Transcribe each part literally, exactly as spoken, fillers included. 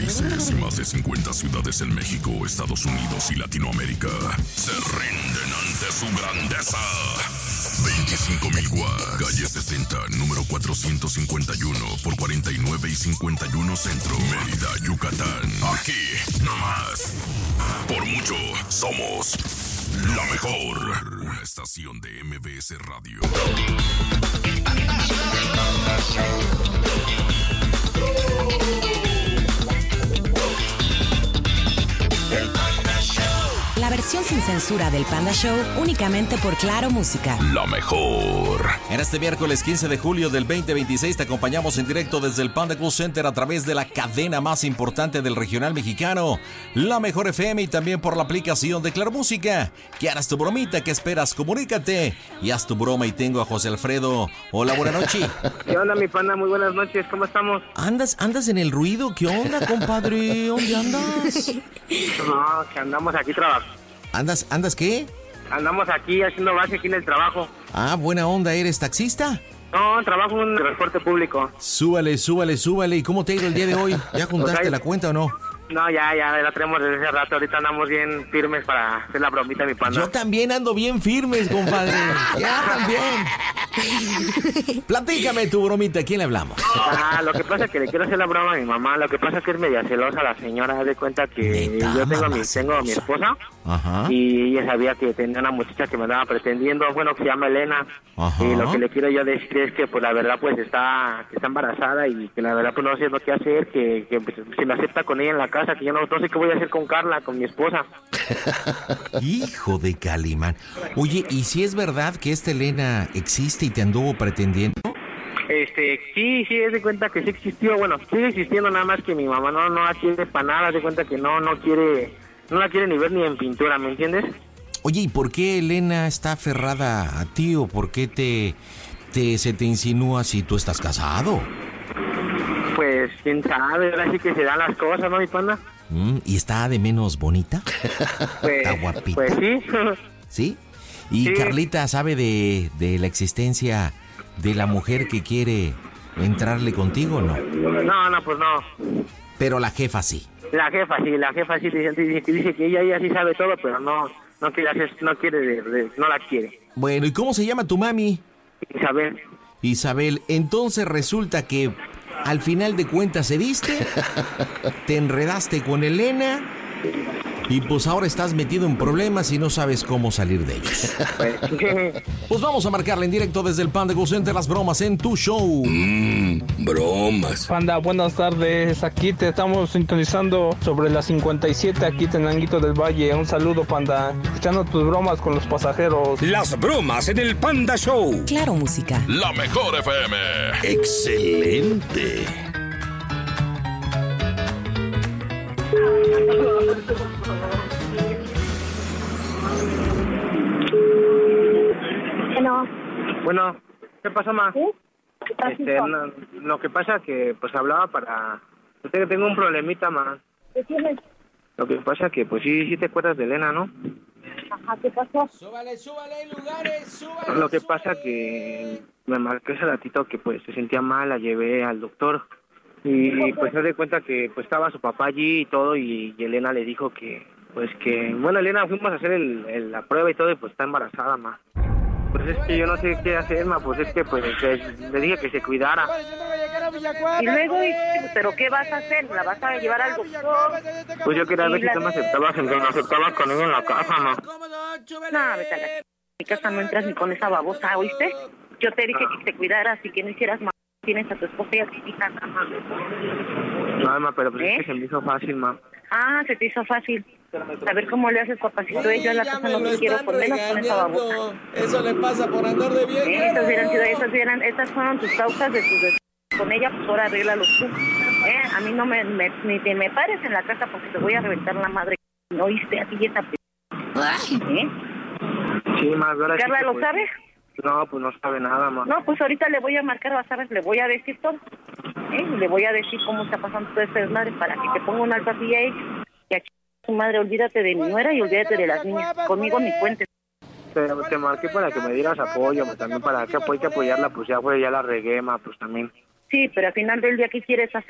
países y más de cincuenta ciudades en México, Estados Unidos y Latinoamérica se rinden ante su grandeza. veinticinco mil watts, calle sesenta, número cuatrocientos cincuenta y uno por cuarenta y nueve y cincuenta y uno Centro, Mérida, Yucatán. Aquí, nomás. Por mucho, somos la mejor. Una estación de M B S Radio. La versión sin censura del Panda Show, únicamente por Claro Música. La mejor. En este miércoles quince de julio del veinte veintiséis te acompañamos en directo desde el Panda Cool Center a través de la cadena más importante del regional mexicano, La Mejor F M, y también por la aplicación de Claro Música. Que harás tu bromita, ¿qué esperas? Comunícate y haz tu broma. Y tengo a José Alfredo. Hola, buena noche. ¿Qué onda, mi Panda? Muy buenas noches, ¿cómo estamos? ¿Andas, andas en el ruido? ¿Qué onda, compadre? ¿Dónde andas? No, que andamos aquí trabajando. ¿Andas, andas qué? Andamos aquí haciendo base aquí en el trabajo. Ah, buena onda, ¿eres taxista? No, trabajo en transporte público. Súbale, súbale, súbale. ¿Y cómo te ha ido el día de hoy? ¿Ya juntaste Pues ahí- la cuenta o no? No, ya, ya la traemos desde hace rato. Ahorita andamos bien firmes para hacer la bromita, mi Panda. Yo también ando bien firmes, compadre. Ya también. Platícame tu bromita, ¿a quién le hablamos? Ah, lo que pasa es que le quiero hacer la broma a mi mamá. Lo que pasa es que es media celosa la señora. Haz de cuenta que Neta, yo tengo a, mi, mamá tengo a mi esposa. Ajá. Y ella sabía que tenía una muchacha que me andaba pretendiendo, bueno, que se llama Elena. Ajá. Y lo que le quiero yo decir es que, pues, la verdad, pues, está que está embarazada y que la verdad, pues, no sé lo que hacer, que, que pues, si me acepta con ella en la casa, que yo no, no sé qué voy a hacer con Carla, con mi esposa. Hijo de Calimán. Oye, ¿y si es verdad que esta Elena existe y te anduvo pretendiendo? Este, sí, sí, es de cuenta que sí existió, bueno, sigue existiendo, nada más que mi mamá no, no la quiere para nada, haz de cuenta que no, no quiere, no la quiere ni ver ni en pintura, ¿me entiendes? Oye, ¿y por qué Elena está aferrada a ti o por qué te, te se te insinúa si tú estás casado? Pues, quién sabe, ahora sí que se dan las cosas, ¿no, mi Panda? Mm, ¿Y está de menos bonita? Pues, Está guapita. pues sí. ¿Sí? ¿Y Sí. Carlita sabe de, de la existencia de la mujer que quiere entrarle contigo o no? No, no, pues no. Pero la jefa sí. La jefa, sí, la jefa sí dice, dice, dice que ella, ella sí sabe todo, pero no, no quiere hacer, no quiere, de- de- no la quiere. Bueno, ¿y cómo se llama tu mami? Isabel. Isabel, entonces resulta que al final de cuentas cediste, te enredaste con Elena y pues ahora estás metido en problemas y no sabes cómo salir de ellos. Pues, Pues vamos a marcarle en directo desde el Panda Go Center las bromas en tu show. Mmm, bromas. Panda, buenas tardes. Aquí te estamos sintonizando sobre la cincuenta y siete, aquí Tenanguito del Valle. Un saludo, Panda. Escuchando tus bromas con los pasajeros. Las bromas en el Panda Show. Claro Música. La mejor F M. Excelente. Bueno, bueno, ¿qué pasó, ma? ¿sí? ¿Qué pasó? Este, no, lo que pasa que, pues, hablaba para... Usted que tengo un problemita, ma. ¿Qué tienes? Lo que pasa que, pues, sí, sí te acuerdas de Elena, ¿no? Ajá, ¿qué pasó? Súbale, súbale, lugares, súbale. Lo que pasa que me marqué ese ratito que, pues, se sentía mal, la llevé al doctor. Y, pues, se de cuenta que, pues, estaba su papá allí y todo, y, y Elena le dijo que, pues, que... Bueno, Elena, fuimos a hacer el, el- la prueba y todo, y, pues, está embarazada, ma. Pues es que yo no sé qué hacer, ma, pues es que, pues, que- le dije que se cuidara. Y luego, ¿y- ¿pero qué vas a hacer? ¿La vas a llevar al doctor? Pues yo quería ver Y si la- tú me aceptabas, me aceptabas conmigo en la casa, ma. No, vete a la ch... mi casa no entras ni con esa babosa, ¿oíste? Yo te dije que te cuidaras y que no hicieras más. Tienes a tu esposa y a tus hijas. No, ma, pero pues ¿Eh? es que se me hizo fácil, ma. Ah, se te hizo fácil. A ver cómo le haces, papacito. Yo a la casa no te quiero con menos con esa babosa. Eso le pasa por andar de bien. ¿Eh? Estas hubieran sido, esas hubieran, estas fueron tus causas de tus de- con ella, pues ahora arréglalo tú. ¿Eh? A mí no me, me ni te me pares en la casa porque te voy a reventar la madre. No oíste a ti y esa p... ¿Eh? Sí, ma, ahora sí ¿Carla que, lo pues, sabe? No, pues no sabe nada, ma. No, pues ahorita le voy a marcar, vas a ver, le voy a decir todo. ¿Eh? Le voy a decir cómo está pasando todo este desmadre para que te ponga una alta así a ella. Y a tu madre, olvídate de mi nuera y olvídate de las niñas. Conmigo ni cuentes. Te, te marqué para que me dieras apoyo, ma, también para que hay que apoyarla, pues ya fue, ya la regué, ma, pues también. Sí, pero al final del día, ¿qué quieres hacer?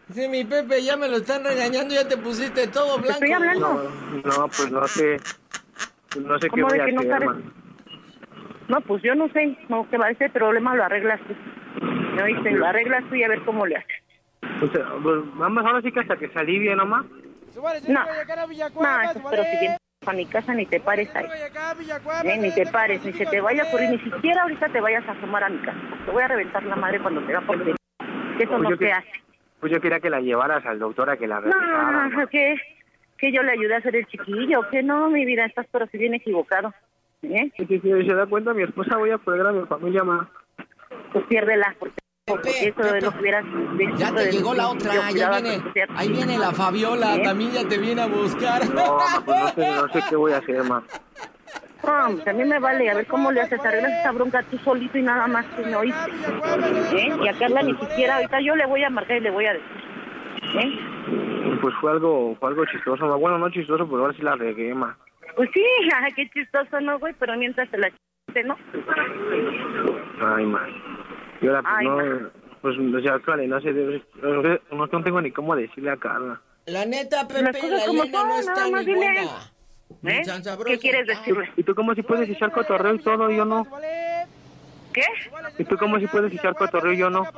Sí, mi Pepe, ya me lo están regañando, ya te pusiste todo blanco. Estoy hablando. No, no, pues no sé. Pues no sé qué voy a hacer, no hermano. No, pues yo no sé. No, que va, ese problema lo arreglas tú. ¿Me oíste? Lo arreglas tú y a ver cómo le haces. Pues, pues vamos ahora sí que hasta que salí bien, nomás. No, no, eso, pero si vienes a mi casa ni te pares ahí. Eh, ni te pares, ni se te vaya a ocurrir, ni siquiera ahorita te vayas a asomar a mi casa. Te voy a reventar la madre cuando te va por dentro. Eso Pues no yo se que- hace. Pues yo quería que la llevaras al doctor a que la revisara. No, que, que yo le ayude a hacer el chiquillo. Que no, mi vida, estás pero si bien equivocado. ¿Eh? Y si se da cuenta, mi esposa voy a perder a mi familia, ma. Pues piérdela, porque, porque eso de lo que hubieras... Ya te llegó la otra, ya viene, ahí viene la Fabiola, ¿Eh? también ya te viene a buscar. No, ma, pues no sé, no sé qué voy a hacer, ma. No, pues a mí me vale, a ver cómo le haces, arreglas esta bronca tú solito y nada más, que me oíste. ¿Eh? Y a Carla ni siquiera, ahorita yo le voy a marcar y le voy a decir. ¿Eh? Pues fue algo, fue algo chistoso, ma. Bueno, no chistoso, pero ahora sí la regué, ma. Pues sí, ay, qué chistoso, ¿no, güey? Pero mientras te la chiste, ¿no? Ay, ma. Y ahora, pues Ay, no, ma. pues, o sea, claro, no sé, no, sé, no, no tengo ni cómo decirle a Carla. La neta, Las Pepe, cosas la como Elena son, no nada está más ni dile. buena. Ni ¿Eh? tan sabrosa. ¿Qué quieres decirle? ¿Y tú cómo si puedes echar cotorreo y todo, y yo no? ¿Qué? ¿Y tú cómo si puedes echar cotorreo y yo no?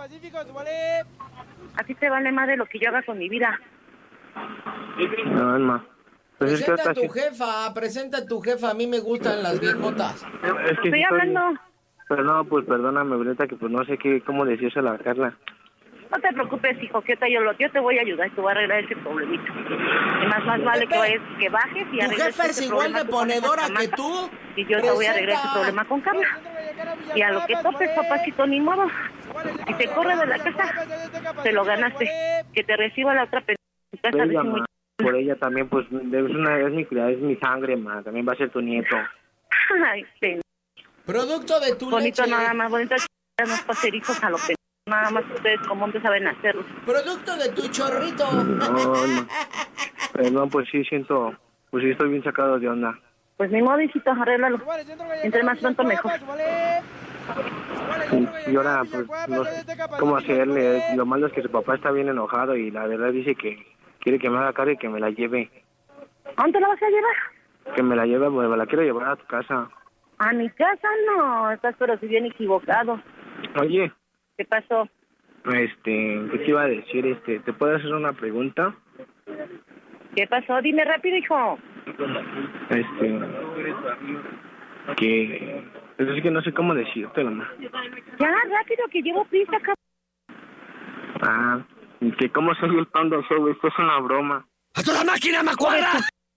A ti te vale más de lo que yo haga con mi vida. No, ma. Pues es que Presenta a ahorita tu sí- jefa, presenta a tu jefa, a mí me gustan las viejotas. es que Estoy sí hablando. Pero no, pues perdóname, Breta, que pues no sé qué, cómo decírselo a Carla. No te preocupes, hijo, que yo, lo, yo te voy a ayudar y te voy a arreglar ese problemita. Y más, más vale que, vayas, que bajes y Tu arregles jefa ese es igual problema de tú con esa ponedora chamaca. que tú. Y yo te voy a arreglar ese Presenta. problema con Carla. Y a lo que topes, papacito, ni modo. Si te corre de la casa, te lo ganaste. Que te reciba la otra persona en tu casa. Por ella, dice muy ma. Por ella también, pues es, una, es mi criada, es mi sangre, ma. También va a ser tu nieto. Ay, pen- Producto de tu bonito leche. nada más, bonito unos paserizos a lo que nada más ustedes como hombres saben hacerlo. Producto de tu chorrito. No, no. Perdón, pues sí siento, pues sí estoy bien sacado de onda. Pues ni modo, hijito, arréglalo. Entre más pronto mejor. Y ahora, pues, no sé cómo hacerle. Lo malo es que su papá está bien enojado y la verdad dice que quiere que me haga cara y que me la lleve. ¿A dónde la vas a llevar? Que me la lleve, pues me la quiero llevar a tu casa. A mi casa no, estás pero si bien equivocado. Oye, ¿Qué pasó? este, ¿qué te iba a decir? Este, ¿te puedo hacer una pregunta? ¿Qué pasó? Dime rápido, hijo. Este, que, pues es que no sé cómo decírtelo, ma. Ya, rápido, que llevo prisa, cabrón. Ah, que cómo soy el Panda Show, esto es una broma. ¡A toda máquina, macuarra!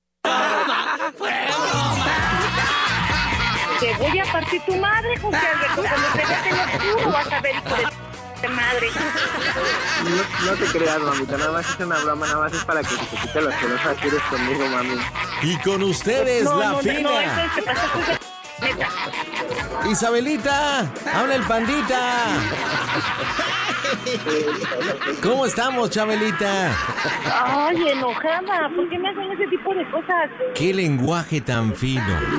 Te voy a partir tu madre, José Alberto. Cuando te veas en el oscuro vas a ver, hijo de tu madre. No, no te creas, mamita, nada más es una broma, nada más es para que se te quite los celos que eres conmigo, mami. Y con ustedes, No, la no, fina. no, eso es que pasa, José. Neta. Isabelita, habla el pandita. ¿Cómo estamos, Chabelita? Ay, enojada. ¿Por qué me hacen ese tipo de cosas? Qué lenguaje tan fino.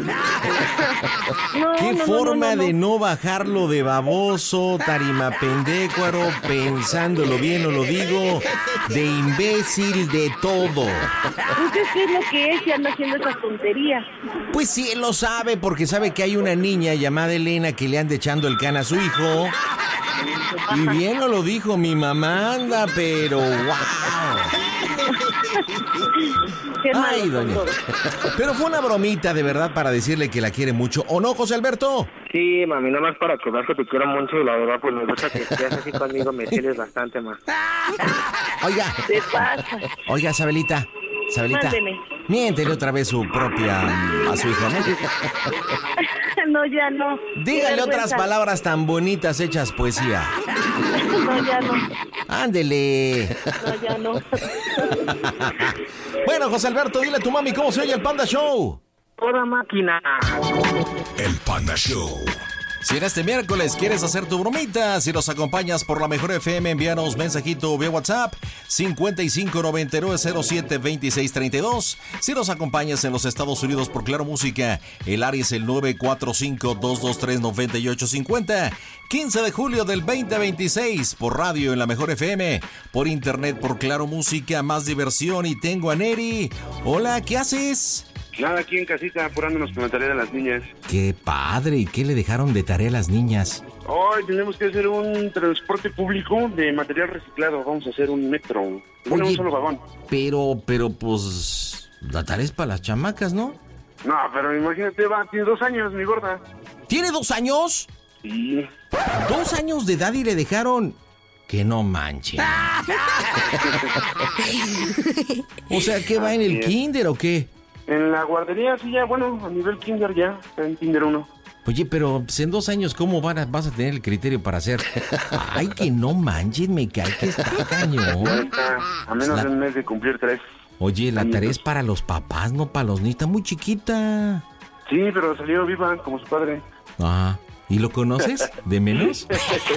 No, Qué no, no, forma no, no, de no. no bajarlo de baboso, tarimapendécuaro, pensándolo bien o lo digo, de imbécil, de todo. Entonces, ¿qué es lo que es? Y anda haciendo esas tonterías. Pues sí, él lo sabe porque sabe que hay una niña llamada Elena que le anda echando el can a su hijo. Y bien no lo dijo, mi mamá anda, pero wow. Qué malo Ay, son doña. todos. Pero fue una bromita de verdad para decirle que la quiere mucho. ¿O no, José Alberto? Sí, mami, nada más para que veas que te quiero mucho y la verdad, pues me gusta que seas así conmigo, me quieres bastante más. Oiga, Te pasa. oiga, Sabelita, Sabelita, Mándeme. miéntele otra vez su propia mm, a su hijo, ¿no? No, ya no. Dígale Qué otras vergüenza. palabras tan bonitas hechas poesía. No, ya no. Ándele. No, ya no. Bueno, José Alberto, dile a tu mami cómo se oye el Panda Show. Toda máquina. El Panda Show. Si en este miércoles quieres hacer tu bromita, si nos acompañas por la Mejor F M, envíanos mensajito vía WhatsApp cincuenta y cinco noventa y nueve cero siete veintiséis treinta y dos. Si nos acompañas en los Estados Unidos por Claro Música, el área es el nueve cuatro cinco, dos dos tres, nueve ocho cinco cero. quince de julio del veinte veintiséis, por radio en la Mejor F M, por internet por Claro Música, más diversión. Y tengo a Neri. Hola, ¿qué haces? Nada, aquí en casita, apurándonos con la tarea de las niñas. ¡Qué padre! ¿Y qué le dejaron de tarea a las niñas? Hoy tenemos que hacer un transporte público de material reciclado. Vamos a hacer un metro. Bueno, Oye, un solo vagón. Pero, pero, pues, la tarea es para las chamacas, ¿no? No, pero imagínate, va, tiene dos años, mi gorda. ¿Tiene dos años? Sí. Dos años de edad y le dejaron... Que no manchen. O sea, ¿qué va en el kinder o qué? En la guardería, sí, ya, bueno, a nivel kinder ya, está en kinder uno. Oye, pero pues, en dos años, ¿cómo van a, vas a tener el criterio para hacer? Ay, que no manchen, me cae que está cañón. Ya está, a menos la... de un mes de cumplir tres. Oye, la tarea es para los papás, no para los niños, está muy chiquita. Sí, pero salió viva, como su padre. Ah, ¿y lo conoces? ¿De menos?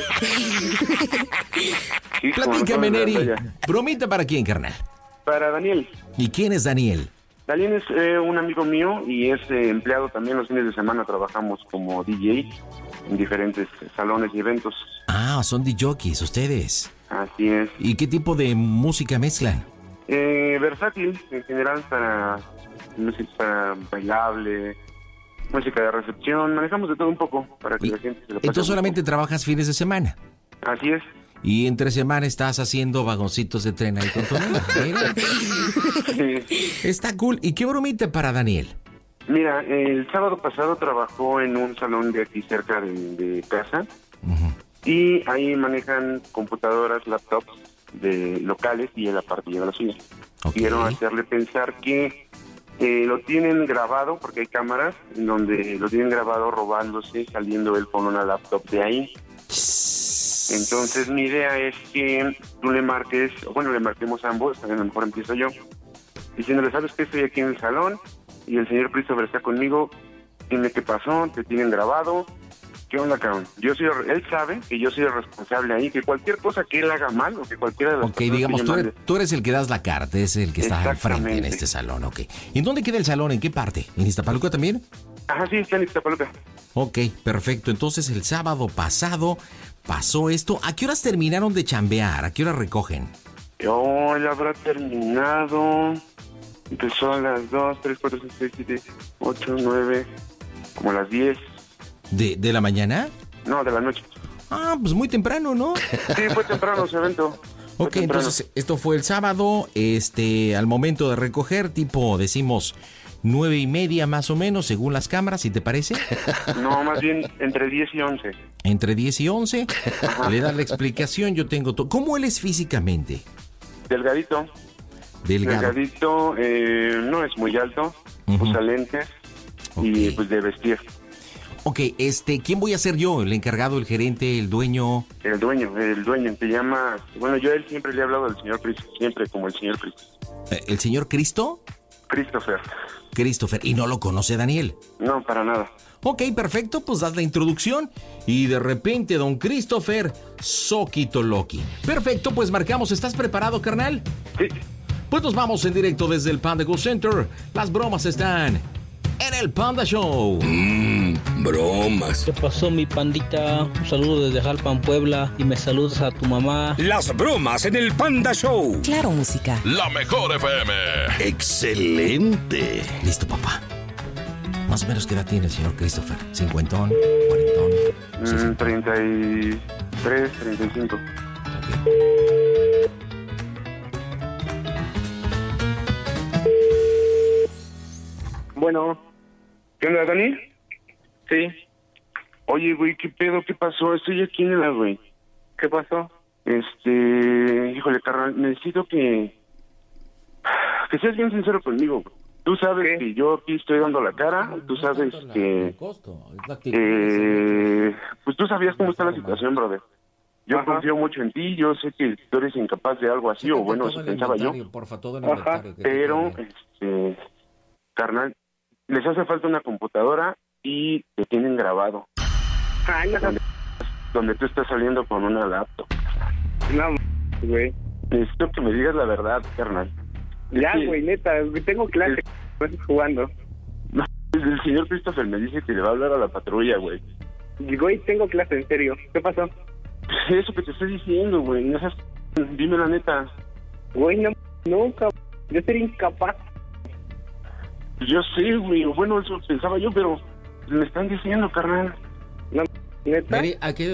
Sí, platícame, Neri. ¿Bromita para quién, carnal? Para Daniel. ¿Y quién es Daniel? Daniel es eh, un amigo mío y es eh, empleado también. Los fines de semana trabajamos como D J en diferentes salones y eventos. Ah, son D Js ustedes. Así es. ¿Y qué tipo de música mezclan? Eh, versátil, en general, para música bailable, música de recepción. Manejamos de todo un poco para que y, la gente se lo pase. Entonces solamente trabajas fines de semana. Así es. Y entre semana estás haciendo vagoncitos de tren ahí con tu amigo. Sí. Está cool. ¿Y qué bromita para Daniel? Mira, el sábado pasado trabajó en un salón de aquí cerca de, de casa. Uh-huh. Y ahí manejan computadoras, laptops de locales y él aparte lleva la suya. Okay. Quiero hacerle pensar que eh, lo tienen grabado, porque hay cámaras en donde lo tienen grabado robándose, saliendo él con una laptop de ahí. Entonces mi idea es que tú le marques, o bueno, le marquemos a ambos, a lo mejor empiezo yo, diciéndole, ¿sabes qué? Estoy aquí en el salón y el señor Christopher está conmigo, dime qué pasó, te tienen grabado, ¿qué onda, cabrón? Yo soy, él sabe que yo soy el responsable ahí, que cualquier cosa que él haga mal, o que cualquiera de las Ok, digamos, tú eres, tú eres el que das la carta, es el que está al frente en este salón, ok. ¿Y en dónde queda el salón? ¿En qué parte? ¿En Iztapaluca también? Ajá, sí, está en Iztapaluca. Ok, perfecto. Entonces el sábado pasado pasó esto. ¿A qué horas terminaron de chambear? ¿A qué horas recogen? Oh, él habrá terminado. Empezó a las dos, tres, cuatro, cinco, seis, siete, ocho, nueve, como a las diez. ¿De, de la mañana? No, de la noche. Ah, pues muy temprano, ¿no? Sí, fue temprano ese evento. Ok, entonces esto fue el sábado, este, al momento de recoger, tipo, decimos, nueve y media más o menos, según las cámaras, ¿si te parece? No, más bien entre diez y once. Entre diez y once, ajá. Le das la explicación, yo tengo todo. ¿Cómo él es físicamente? Delgadito. Delgado. Delgadito, eh, no es muy alto, uh-huh. Usa lentes, okay. Y pues de vestir. Ok, este, ¿quién voy a ser yo? ¿El encargado, el gerente, el dueño? El dueño, el dueño, te llama... Bueno, yo a él siempre le he hablado del señor Cristo, siempre como el señor Cristo. ¿El señor Cristo? Christopher. Christopher, ¿y no lo conoce Daniel? No, para nada. Ok, perfecto, pues das la introducción y de repente don Christopher, Soquito Loki. Perfecto, pues marcamos, ¿estás preparado, carnal? Sí. Pues nos vamos en directo desde el Panda Go Center. Las bromas están en el Panda Show. Mmm, bromas. ¿Qué pasó, mi pandita? Un saludo desde Jalpan, Puebla, y me saludas a tu mamá. Las bromas en el Panda Show. Claro Música. La Mejor F M. Excelente. Listo, papá. Más o menos, ¿qué edad tiene el señor Christopher? ¿Cincuentón? ¿Cuarentón? Mm, treinta y tres, treinta y cinco. Ok. Bueno. ¿Qué onda, Dani? Sí. Oye, güey, ¿qué pedo? ¿Qué pasó? Estoy aquí en el, güey. ¿Qué pasó? Este... Híjole, carnal, necesito que... Que seas bien sincero conmigo, güey. Tú sabes ¿Qué? que yo aquí estoy dando la cara, tú sabes que... Eh, pues tú sabías cómo está la situación, brother. Yo Ajá. confío mucho en ti, yo sé que tú eres incapaz de algo así, o bueno, eso pensaba yo. Porfa, todo el Ajá, pero, este... Carnal, les hace falta una computadora y te tienen grabado. Ay, no, donde, donde tú estás saliendo con una laptop. No, güey. Necesito que me digas la verdad, carnal. Ya, güey, neta, tengo clase, es... estás jugando. No, el señor Christopher me dice que le va a hablar a la patrulla, güey. Güey, tengo clase, en serio. ¿Qué pasó? Eso que te estoy diciendo, güey. No seas... Dime la neta. Güey, no, nunca. Yo sería incapaz. Yo sé, güey. Bueno, eso pensaba yo, pero me están diciendo, carnal. No, neta. Mary, aquí